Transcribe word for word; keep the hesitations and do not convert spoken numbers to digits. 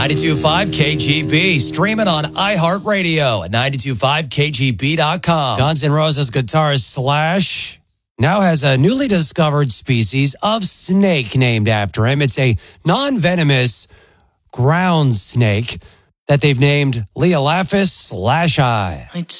ninety-two point five K G B, streaming on iHeartRadio at ninety-two point five K G B dot com. Guns N' Roses guitarist Slash now has a newly discovered species of snake named after him. It's a non-venomous ground snake that they've named Leolaphus slashii.